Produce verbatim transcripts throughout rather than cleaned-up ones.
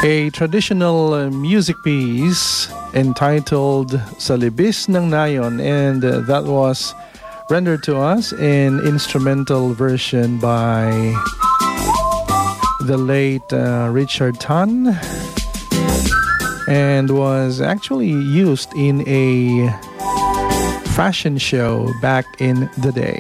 A traditional uh, music piece entitled Salibis ng Nayon, and uh, that was rendered to us in instrumental version by the late uh, Richard Tan, and was actually used in a fashion show back in the day.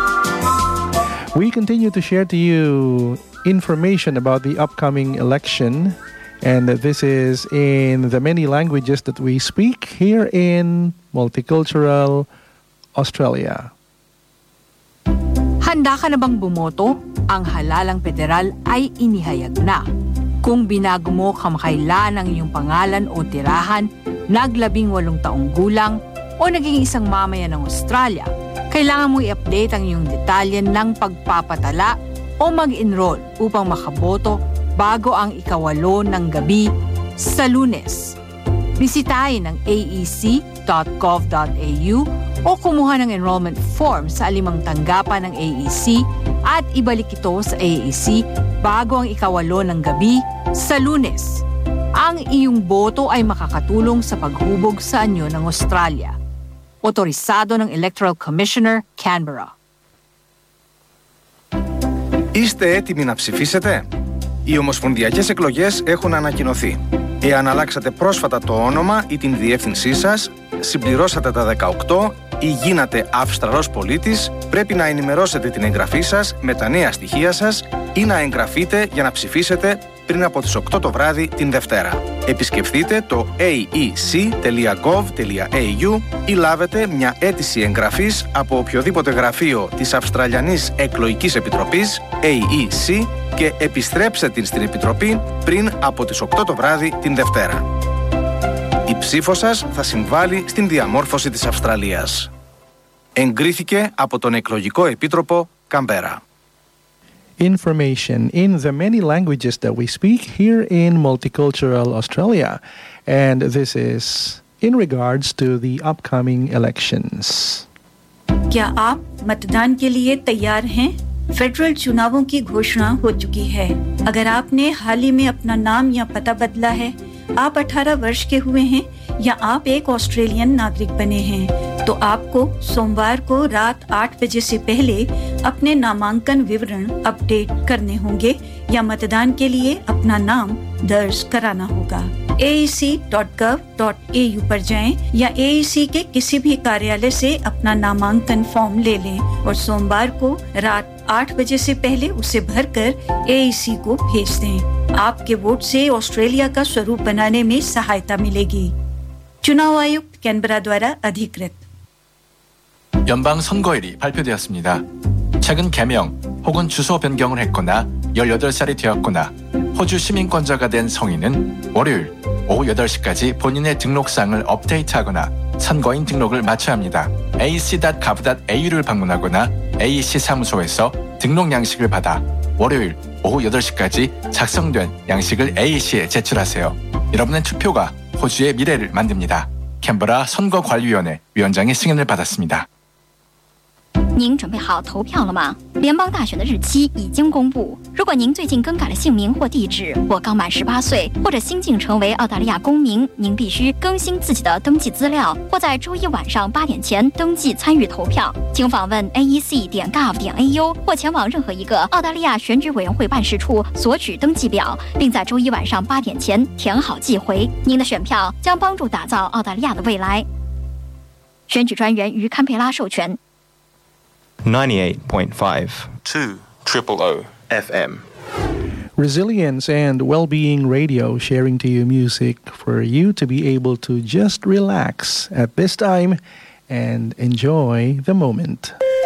We continue to share to you information about the upcoming election, and this is in the many languages that we speak here in Multicultural Australia. Handa ka na bang bumoto? Ang halalang federal ay inihayag na. Kung binago mo kamakailan ang iyong pangalan o tirahan, naglabing walong taong gulang, o naging isang mamayan ng Australia, kailangan mo i-update ang iyong detalye ng pagpapatala o mag-enroll upang makaboto bago ang ikawalo ng gabi sa Lunes. Bisitahin ang a e c dot gov dot a u o kumuha ng enrollment form sa alimang tanggapan ng A E C at ibalik ito sa A E C bago ang ikawalo ng gabi sa Lunes. Ang iyong boto ay makakatulong sa paghubog sa anyo ng Australia. Otorisado ng Electoral Commissioner, Canberra. Είστε έτοιμοι να ψηφίσετε? Οι ομοσπονδιακές εκλογές έχουν ανακοινωθεί. Εάν αλλάξατε πρόσφατα το όνομα ή την διεύθυνσή σας, συμπληρώσατε τα δεκαοκτώ ή γίνατε Αυστραλός πολίτης, πρέπει να ενημερώσετε την εγγραφή σας με τα νέα στοιχεία σας ή να εγγραφείτε για να ψηφίσετε πριν από τις οκτώ το βράδυ την Δευτέρα. Επισκεφτείτε το a e c dot gov dot a u ή λάβετε μια αίτηση εγγραφής από οποιοδήποτε γραφείο της Αυστραλιανής Εκλογικής Επιτροπής A E C και επιστρέψτε την στην Επιτροπή πριν από τις οκτώ το βράδυ την Δευτέρα. Η ψήφος σας θα συμβάλλει στην διαμόρφωση της Αυστραλίας. Εγκρίθηκε από τον Εκλογικό Επίτροπο Καμπέρα. Information in the many languages that we speak here in Multicultural Australia, and this is in regards to the upcoming elections. क्या आप मतदान के लिए तैयार हैं? Federal चुनावों की घोषणा हो चुकी है। अगर आपने हाल ही में अपना नाम या पता बदला है, आप अठारह वर्ष के हुए हैं या आप एक ऑस्ट्रेलियन नागरिक बने हैं, तो आपको सोमवार को रात आठ बजे से पहले अपने नामांकन विवरण अपडेट करने होंगे या मतदान के लिए अपना नाम दर्ज कराना होगा। a e c dot gov dot a u पर जाएं या A E C के किसी भी कार्यालय से अपना नामांकन फॉर्म ले लें और सोमवार को रात आठ बजे से पहले उसे भरकर A E C को भेज दें। आपके वोट से ऑस्ट्रेलिया का स्वरूप बनाने में सहायता मिलेगी। चुनाव आयुक्त कैनबरा द्वारा अधिकृत। 연방 선거일이 발표되었습니다. 최근 개명 혹은 주소 변경을 했거나 열여덟 살이 되었거나 호주 시민권자가 된 성인은 월요일 오후 여덟 시까지 본인의 등록사항을 업데이트하거나 선거인 등록을 마쳐야 합니다. a e c dot gov dot a u를 방문하거나 A E C 사무소에서 등록 양식을 받아 월요일 오후 여덟 시까지 작성된 양식을 A E C에 제출하세요. 여러분의 투표가 호주의 미래를 만듭니다. 캔버라 선거관리위원회 위원장의 승인을 받았습니다. 您准备好投票了吗？联邦大选的日期已经公布。如果您最近更改了姓名或地址，或刚满十八岁，或者新晋成为澳大利亚公民，您必须更新自己的登记资料，或在周一晚上八点前登记参与投票。请访问 a e c dot gov dot a u 或前往任何一个澳大利亚选举委员会办事处索取登记表，并在周一晚上八点前填好寄回。您的选票将帮助打造澳大利亚的未来。选举专员于堪培拉授权。 ninety-eight point five two triple O F M. Resilience and well-being radio, sharing to you music for you to be able to just relax at this time and enjoy the moment.